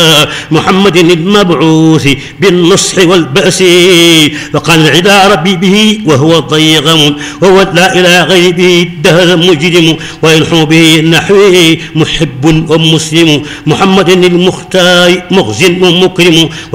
محمد المبعوث بالنصح والبأس، وقال العدا ربي به وهو الضيغم، وهو لا إله غير به الدهر مجرم، وينحو به النحو محب ومسلم، محمد المختار مخزن ومكرم.